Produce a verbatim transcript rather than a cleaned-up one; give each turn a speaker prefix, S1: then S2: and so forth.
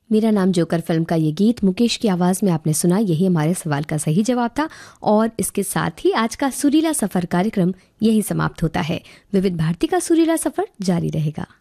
S1: मेरा नाम joker film का ये गीत मुकेश की आवाज में आपने सुना। यही हमारे सवाल का सही जवाब था और इसके साथ ही आज का सुरीला सफर कार्यक्रम यही समाप्त होता है। विविध भारती का सुरीला सफर जारी रहेगा।